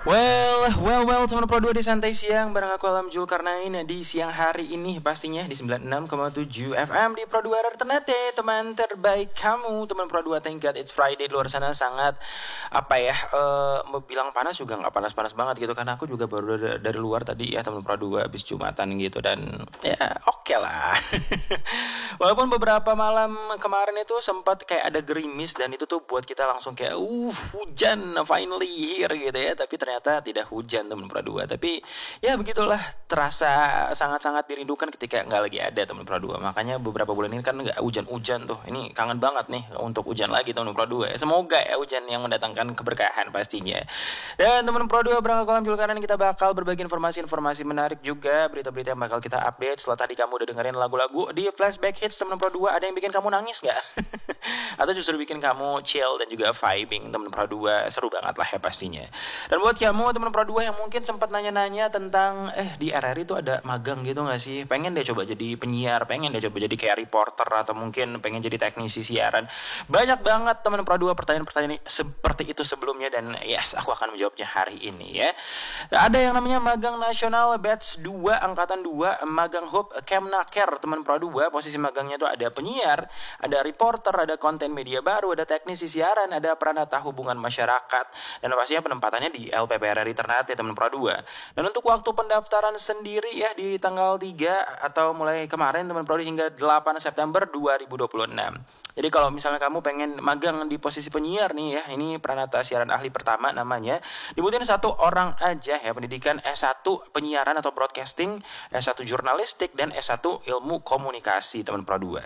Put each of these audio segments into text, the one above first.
Well, teman Pro 2 di Santai Siang bareng aku Alam Zulkarnain di siang hari ini pastinya di 96,7 FM di Pro 2 Ternate, teman terbaik kamu, teman Pro 2. Thank God it's Friday. Di luar sana sangat mau bilang panas juga nggak panas-panas banget gitu, karena aku juga baru dari luar tadi ya, teman Pro 2 habis Jumatan gitu, dan ya oke lah. Walaupun beberapa malam kemarin itu sempat kayak ada gerimis, dan itu tuh buat kita langsung kayak hujan finally here gitu ya, tapi ternyata tidak hujan teman Pro 2. Tapi ya begitulah, terasa sangat-sangat dirindukan ketika nggak lagi ada teman Pro 2. Makanya beberapa bulan ini kan nggak hujan-hujan tuh, ini kangen banget nih untuk hujan lagi teman Pro 2 ya. Semoga ya hujan yang mendatangkan keberkahan pastinya. Dan teman Pro 2 berangkat kolam julkanan, kita bakal berbagi informasi-informasi menarik juga, berita-berita yang bakal kita update. Setelah tadi kamu udah dengerin lagu-lagu di Flashback Hits teman Pro 2, ada yang bikin kamu nangis nggak? Atau justru bikin kamu chill dan juga vibing teman Pro 2? Seru banget lah ya pastinya. Dan buat kamu teman Pro 2 yang mungkin sempat nanya-nanya tentang di RRI itu ada magang gitu gak sih? Pengen deh coba jadi penyiar, pengen deh coba jadi kayak reporter, atau mungkin pengen jadi teknisi siaran. Banyak banget teman Pro 2 pertanyaan-pertanyaan seperti itu sebelumnya, dan yes, aku akan menjawabnya hari ini ya. Ada yang namanya magang nasional batch 2 angkatan 2, magang hub Kemnaker teman Pro 2. Posisi magangnya itu ada penyiar, ada reporter, ada konten media baru, ada teknisi siaran, ada peranata hubungan masyarakat, dan pastinya penempatannya di LPPRRI Ternate teman Pro 2. Dan untuk waktu pendaftaran sendiri ya di tanggal 3 atau mulai kemarin teman Pro 2 hingga 8 September 2026. Jadi kalau misalnya kamu pengen magang di posisi penyiar nih ya, ini peranata siaran ahli pertama namanya, dibutuhin 1 orang aja ya, pendidikan S1 penyiaran atau broadcasting, S1 jurnalistik, dan S1 ilmu komunikasi teman Pro 2.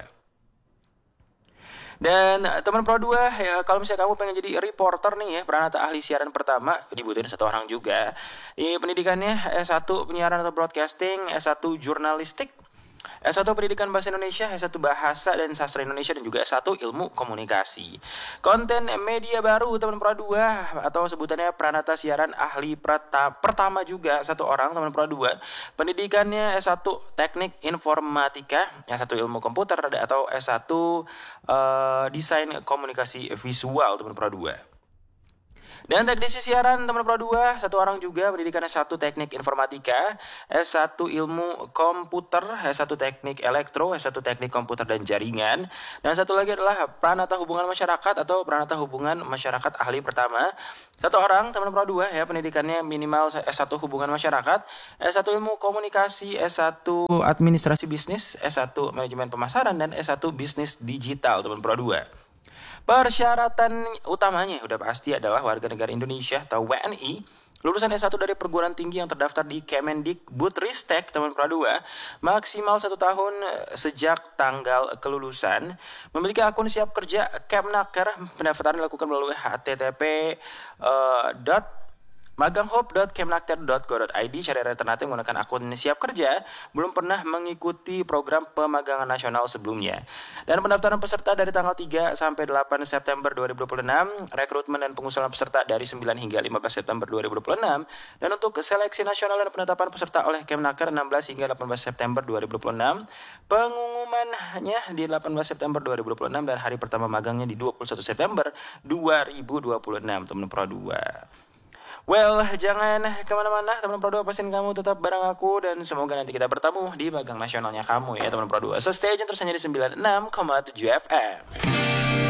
Dan teman Pro 2 ya, kalau misalnya kamu pengen jadi reporter nih ya, peranata ahli siaran pertama, dibutuhin 1 orang juga. Ini pendidikannya S1 penyiaran atau broadcasting, S1 jurnalistik, S1 Pendidikan Bahasa Indonesia, S1 Bahasa dan Sastra Indonesia, dan juga S1 Ilmu Komunikasi. Konten media baru teman Pro 2 atau sebutannya peranata siaran ahli pertama juga 1 orang teman Pro 2. Pendidikannya S1 Teknik Informatika, S1 Ilmu Komputer, atau S1 Desain Komunikasi Visual teman Pro 2. Dan teknisi siaran teman Pro 2 1 orang juga, pendidikan S1 Teknik Informatika, S1 Ilmu Komputer, S1 Teknik Elektro, S1 Teknik Komputer dan Jaringan. Dan satu lagi adalah peranata hubungan masyarakat atau peranata hubungan masyarakat ahli pertama. 1 orang teman Pro 2 ya, pendidikannya minimal S1 Hubungan Masyarakat, S1 Ilmu Komunikasi, S1 Administrasi Bisnis, S1 Manajemen Pemasaran, dan S1 Bisnis Digital teman Pro 2. Persyaratan utamanya udah pasti adalah warga negara Indonesia atau WNI, lulusan S1 dari perguruan tinggi yang terdaftar di Kemendikbudristek teman Pro 2, maksimal 1 tahun sejak tanggal kelulusan, memiliki akun siap kerja Kemnaker. Pendaftaran dilakukan melalui http://maganghub.kemnaker.go.id. Syariah Ternate menggunakan akun siap kerja, belum pernah mengikuti program pemagangan nasional sebelumnya. Dan pendaftaran peserta dari tanggal 3 sampai 8 September 2026, rekrutmen dan pengusulan peserta dari 9 hingga 15 September 2026, dan untuk seleksi nasional dan penetapan peserta oleh Kemnaker 16 hingga 18 September 2026. Pengumumannya di 18 September 2026 dan hari pertama magangnya di 21 September 2026 teman Pro 2. Well, jangan kemana-mana teman Pro 2, pastiin kamu tetap bareng aku, dan semoga nanti kita bertemu di magang nasionalnya kamu ya teman Pro 2. So stay aja terus hanya di 96,7 FM.